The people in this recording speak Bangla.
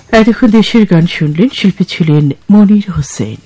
এতক্ষণ দেশের গান শুনলেন, শিল্পী ছিলেন মনির হোসেন।